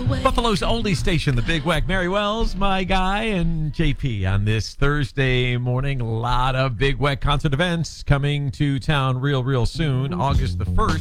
Buffalo's oldie station, the Big Wack. Mary Wells, my guy, and JP on this Thursday morning. A lot of Big Wack concert events coming to town real soon. August the 1st.